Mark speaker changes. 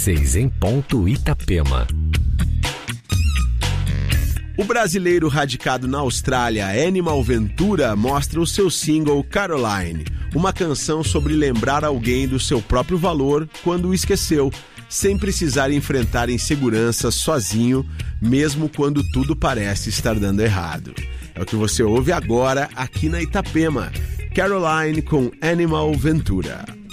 Speaker 1: 6 em ponto, Itapema.
Speaker 2: O brasileiro radicado na Austrália, Animal Ventura, mostra o seu single Caroline, uma canção sobre lembrar alguém do seu próprio valor quando o esqueceu, sem precisar enfrentar inseguranças sozinho, mesmo quando tudo parece estar dando errado. É o que você ouve agora aqui na Itapema. Caroline com Animal Ventura.